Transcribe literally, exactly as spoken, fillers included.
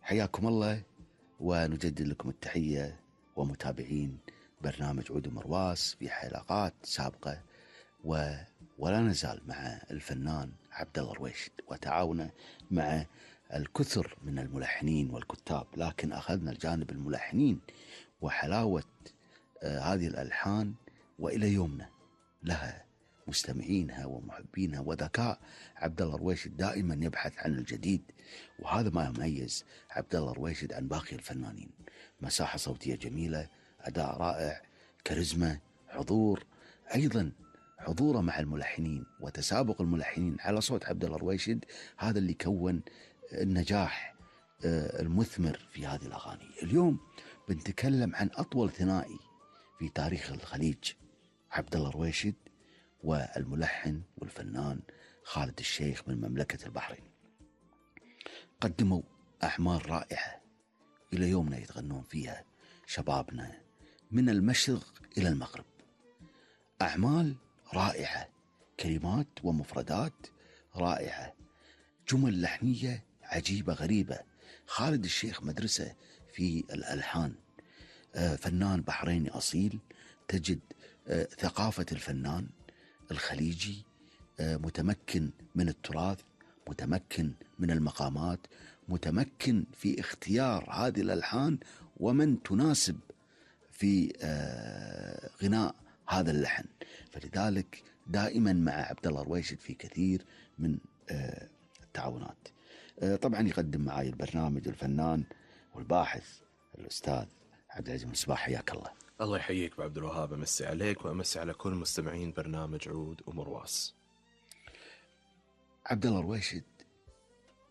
حياكم الله ونجدد لكم التحية ومتابعين برنامج عود ومرواس في حلقات سابقة، و... ولا نزال مع الفنان عبد الله الرويشد وتعاونه مع الكثر من الملحنين والكتاب، لكن أخذنا الجانب الملحنين وحلاوة آه هذه الألحان، وإلى يومنا لها مستمعينها ومحبينها، وذكاء عبد الله الرويشد دائما يبحث عن الجديد، وهذا ما يميز عبد الله الرويشد عن باقي الفنانين. مساحة صوتية جميلة، أداء رائع، كاريزما، حضور، أيضا حضوره مع الملحنين وتسابق الملحنين على صوت عبد الله الرويشد، هذا اللي كون النجاح المثمر في هذه الأغاني. اليوم بنتكلم عن أطول ثنائي في تاريخ الخليج، عبد الله الرويشد والملحن والفنان خالد الشيخ من مملكة البحرين. قدموا أعمال رائعة إلى يومنا يتغنون فيها شبابنا من المشرق إلى المغرب، أعمال رائعة، كلمات ومفردات رائعة، جمل لحنية عجيبة غريبة. خالد الشيخ مدرسة في الألحان، فنان بحريني أصيل، تجد ثقافة الفنان الخليجي، متمكن من التراث، متمكن من المقامات، متمكن في اختيار هذه الألحان ومن تناسب في غناء هذا اللحن. فلذلك دائما مع عبد الله الرويشد في كثير من التعاونات. طبعا يقدم معي البرنامج الفنان والباحث الأستاذ عبد العزيز المصباح. حياك الله. الله يحييك أبو عبد الوهاب، أمسي عليك وأمسي على كل مستمعين برنامج عود ومرواس. عبد الله الرويشد